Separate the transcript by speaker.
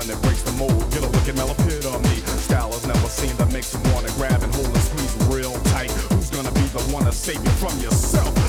Speaker 1: one that breaks the mold. Get a look at Mel epitome. Style is never seen that makes you wanna grab and hold and squeeze real tight. Who's gonna be the one to save you from yourself?